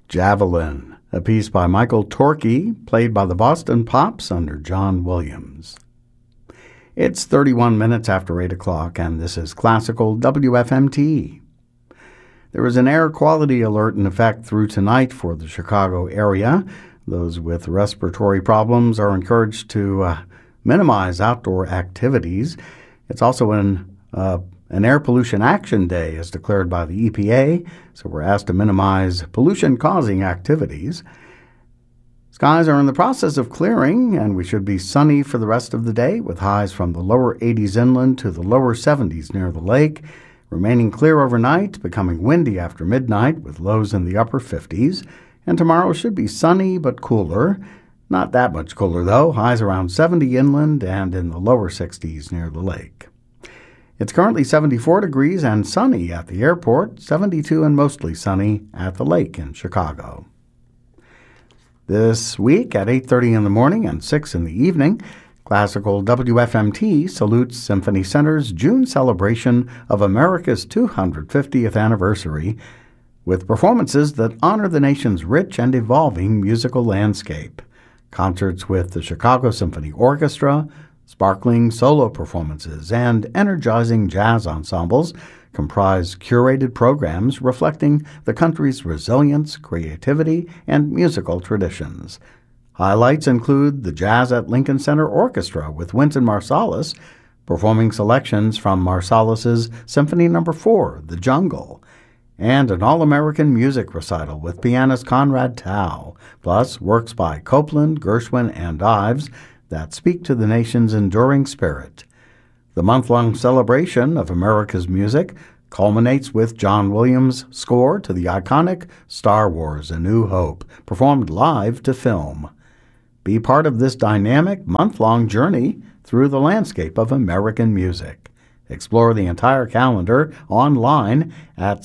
Javelin, a piece by Michael Torkey, played by the Boston Pops under John Williams. It's 31 minutes after 8 o'clock, and this is Classical WFMT. There is an air quality alert in effect through tonight for the Chicago area. Those with respiratory problems are encouraged to minimize outdoor activities. It's also an air pollution action day as declared by the EPA, so we're asked to minimize pollution-causing activities. Skies are in the process of clearing, and we should be sunny for the rest of the day, with highs from the lower 80s inland to the lower 70s near the lake, remaining clear overnight, becoming windy after midnight with lows in the upper 50s, and tomorrow should be sunny but cooler. Not that much cooler, though, highs around 70 inland and in the lower 60s near the lake. It's currently 74 degrees and sunny at the airport, 72 and mostly sunny at the lake in Chicago. This week at 8:30 in the morning and 6 in the evening, Classical WFMT salutes Symphony Center's June celebration of America's 250th anniversary with performances that honor the nation's rich and evolving musical landscape. Concerts with the Chicago Symphony Orchestra, sparkling solo performances, and energizing jazz ensembles comprise curated programs reflecting the country's resilience, creativity, and musical traditions. Highlights include the Jazz at Lincoln Center Orchestra with Wynton Marsalis, performing selections from Marsalis's Symphony No. 4, The Jungle, and an all-American music recital with pianist Conrad Tao, plus works by Copland, Gershwin, and Ives that speak to the nation's enduring spirit. The month-long celebration of America's music culminates with John Williams' score to the iconic Star Wars: A New Hope, performed live to film. Be part of this dynamic, month-long journey through the landscape of American music. Explore the entire calendar online at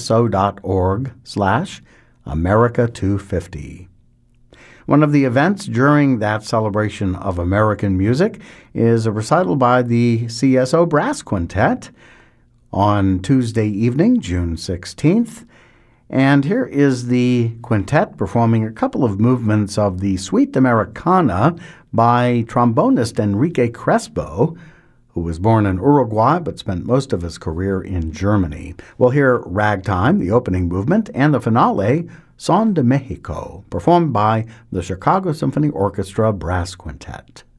cso.org/America250. One of the events during that celebration of American music is a recital by the CSO Brass Quintet on Tuesday evening, June 16th. And here is the quintet performing a couple of movements of the Suite Americana by trombonist Enrique Crespo, who was born in Uruguay but spent most of his career in Germany. We'll hear Ragtime, the opening movement, and the finale, Son de Mexico, performed by the Chicago Symphony Orchestra Brass Quintet.